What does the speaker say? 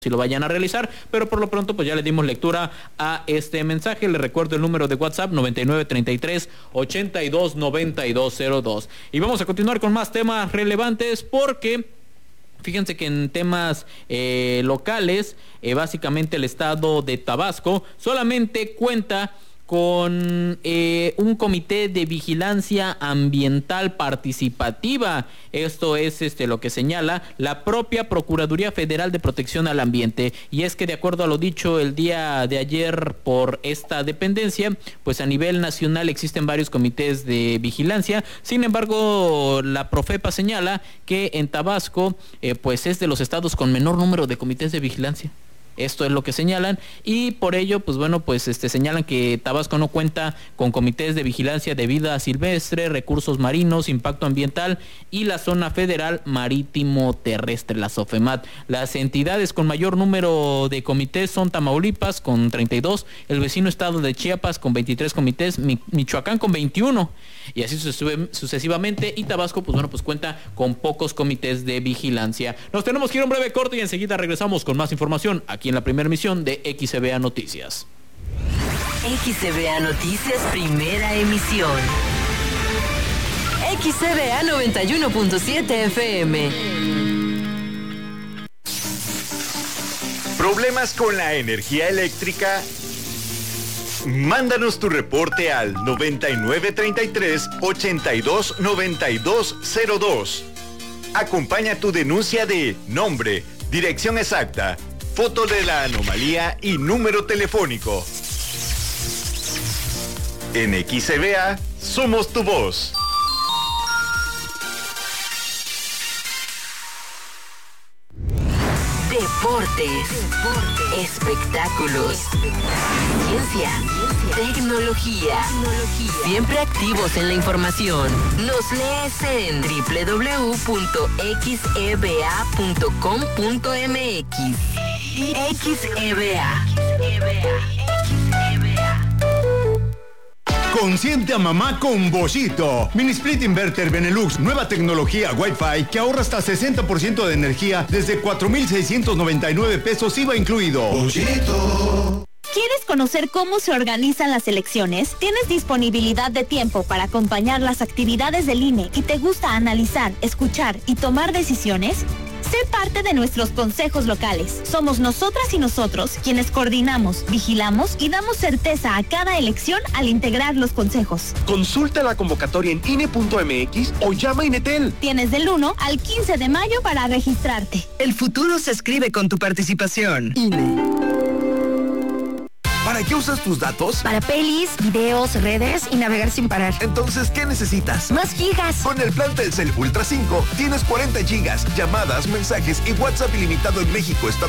si lo vayan a realizar, pero por lo pronto pues ya le dimos lectura a este mensaje. Le recuerdo el número de WhatsApp 9933-829202. Y vamos a continuar con más temas relevantes porque fíjense que en temas locales, básicamente el estado de Tabasco solamente cuenta con un comité de vigilancia ambiental participativa. Esto es lo que señala la propia Procuraduría Federal de Protección al Ambiente. Y es que de acuerdo a lo dicho el día de ayer por esta dependencia, pues a nivel nacional existen varios comités de vigilancia. Sin embargo, la Profepa señala que en Tabasco pues es de los estados con menor número de comités de vigilancia. Esto es lo que señalan y por ello, pues bueno, pues señalan que Tabasco no cuenta con comités de vigilancia de vida silvestre, recursos marinos, impacto ambiental y la zona federal marítimo terrestre, la SOFEMAT. Las entidades con mayor número de comités son Tamaulipas con 32, el vecino estado de Chiapas con 23 comités, Michoacán con 21 y así sucesivamente, y Tabasco, pues bueno, pues cuenta con pocos comités de vigilancia. Nos tenemos que ir a un breve corte y enseguida regresamos con más información aquí en la primera emisión de XCBA Noticias. XCBA Noticias, primera emisión. XCBA 91.7 FM. ¿Problemas con la energía eléctrica? Mándanos tu reporte al 9933-829202. Acompaña tu denuncia de nombre, dirección exacta, foto de la anomalía y número telefónico. En XCBA somos tu voz. Deportes, espectáculos, ciencia, tecnología. Siempre activos en la información. Nos lees en www.xeba.com.mx. XEBA. Consiente a mamá con Boschito. Mini Split Inverter Benelux, nueva tecnología Wi-Fi que ahorra hasta 60% de energía desde 4,699 pesos IVA incluido. Boschito. ¿Quieres conocer cómo se organizan las elecciones? ¿Tienes disponibilidad de tiempo para acompañar las actividades del INE y te gusta analizar, escuchar y tomar decisiones? Sé parte de nuestros consejos locales. Somos nosotras y nosotros quienes coordinamos, vigilamos y damos certeza a cada elección al integrar los consejos. Consulta la convocatoria en INE.mx o llama a Inetel. Tienes del 1 al 15 de mayo para registrarte. El futuro se escribe con tu participación. INE. ¿Para qué usas tus datos? Para pelis, videos, redes y navegar sin parar. Entonces, ¿qué necesitas? Más gigas. Con el plan Telcel Ultra 5 tienes 40 gigas, llamadas, mensajes y WhatsApp ilimitado en México, Estados